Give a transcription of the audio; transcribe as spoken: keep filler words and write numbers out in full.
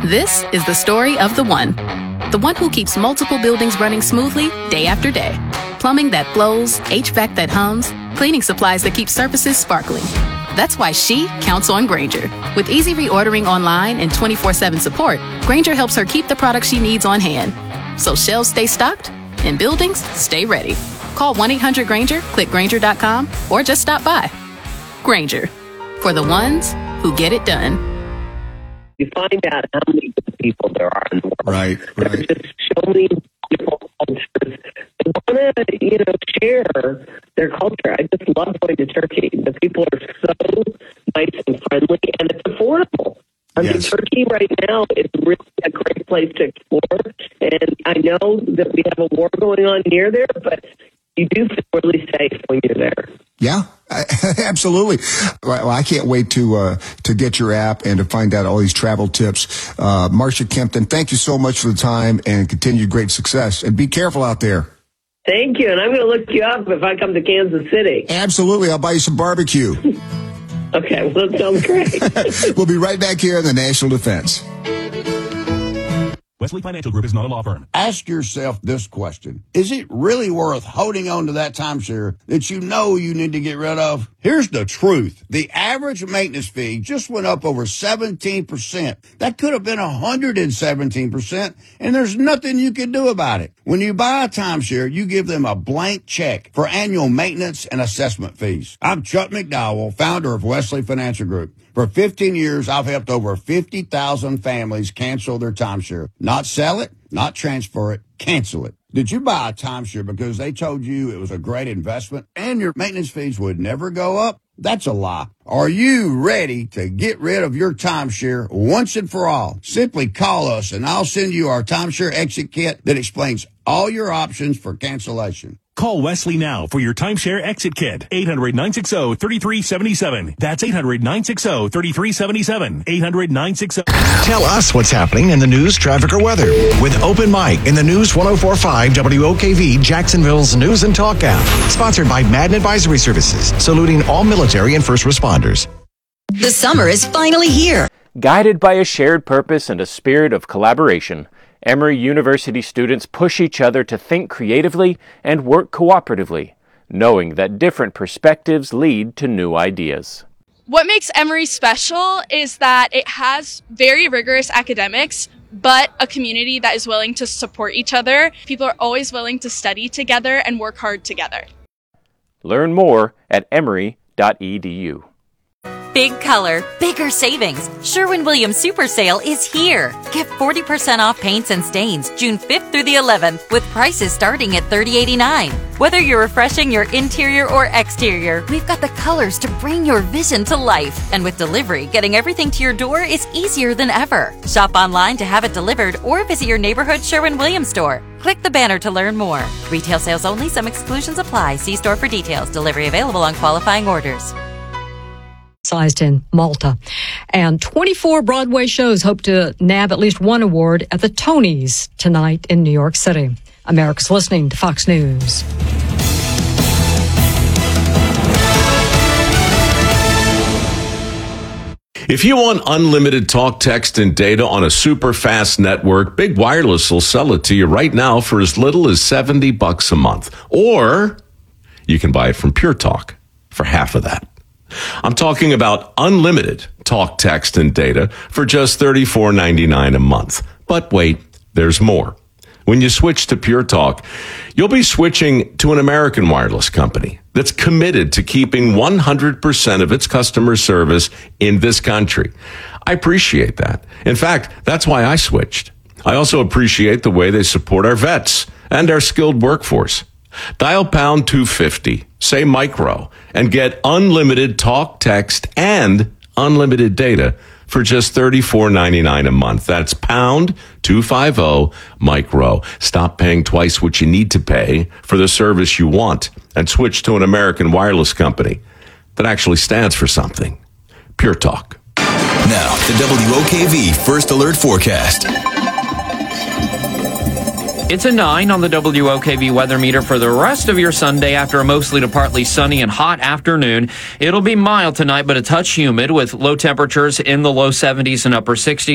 This is the story of the one. The one who keeps multiple buildings running smoothly day after day. Plumbing that flows, H V A C that hums, cleaning supplies that keep surfaces sparkling. That's why she counts on Grainger. With easy reordering online and twenty-four seven support, Grainger helps her keep the products she needs on hand. So shelves stay stocked and buildings stay ready. Call one eight hundred Grainger, click Grainger dot com, or just stop by. Grainger, for the ones who get it done. You find out how many good people there are in the world. Right, right. There are just so many different cultures. They want to, you know, share their culture. I just love going to Turkey. The people are so nice and friendly, and it's affordable. I mean, Yes. Turkey right now is really a great place to explore, and I know that we have a war going on near there, but you do feel really safe when you're there. Yeah, absolutely. Well, I can't wait to uh, to get your app and to find out all these travel tips. Uh, Marcia Kempton, thank you so much for the time and continued great success. And be careful out there. Thank you, and I'm going to look you up if I come to Kansas City. Absolutely. I'll buy you some barbecue. Okay, well, that sounds great. We'll be right back here in the National Defense. Wesley Financial Group is not a law firm. Ask yourself this question. Is it really worth holding on to that timeshare that you know you need to get rid of? Here's the truth. The average maintenance fee just went up over seventeen percent. That could have been one hundred seventeen percent, and there's nothing you can do about it. When you buy a timeshare, you give them a blank check for annual maintenance and assessment fees. I'm Chuck McDowell, founder of Wesley Financial Group. For fifteen years, I've helped over fifty thousand families cancel their timeshare. Not sell it, not transfer it, cancel it. Did you buy a timeshare because they told you it was a great investment and your maintenance fees would never go up? That's a lie. Are you ready to get rid of your timeshare once and for all? Simply call us and I'll send you our timeshare exit kit that explains all your options for cancellation. Call Wesley now for your timeshare exit kit. eight hundred, nine six zero, three three seven seven. That's eight hundred, nine six zero, three three seven seven. eight hundred, nine six zero. Tell us what's happening in the news, traffic, or weather with Open Mic in the News one oh four point five W O K V Jacksonville's News and Talk app. Sponsored by Madden Advisory Services, saluting all military and first responders. The summer is finally here. Guided by a shared purpose and a spirit of collaboration, Emory University students push each other to think creatively and work cooperatively, knowing that different perspectives lead to new ideas. What makes Emory special is that it has very rigorous academics, but a community that is willing to support each other. People are always willing to study together and work hard together. Learn more at emory dot e d u. Big color, bigger savings. Sherwin-Williams Super Sale is here. Get forty percent off paints and stains June fifth through the eleventh with prices starting at thirty eighty-nine. Whether you're refreshing your interior or exterior, we've got the colors to bring your vision to life. And with delivery, getting everything to your door is easier than ever. Shop online to have it delivered or visit your neighborhood Sherwin-Williams store. Click the banner to learn more. Retail sales only. Some exclusions apply. See store for details. Delivery available on qualifying orders. Sized in Malta. And twenty-four Broadway shows hope to nab at least one award at the Tonys tonight in New York City. America's listening to Fox News. If you want unlimited talk, text, and data on a super fast network, Big Wireless will sell it to you right now for as little as seventy bucks a month. Or you can buy it from Pure Talk for half of that. I'm talking about unlimited talk, text, and data for just thirty-four ninety-nine a month. But wait, there's more. When you switch to Pure Talk, you'll be switching to an American wireless company that's committed to keeping one hundred percent of its customer service in this country. I appreciate that. In fact, that's why I switched. I also appreciate the way they support our vets and our skilled workforce. Dial pound two fifty, say micro, and get unlimited talk, text, and unlimited data for just thirty-four ninety-nine a month. That's pound two fifty, micro. Stop paying twice what you need to pay for the service you want and switch to an American wireless company that actually stands for something. Pure Talk. Now, the W O K V First Alert Forecast. It's a nine on the W O K V weather meter for the rest of your Sunday after a mostly to partly sunny and hot afternoon. It'll be mild tonight, but a touch humid with low temperatures in the low seventies and upper sixties.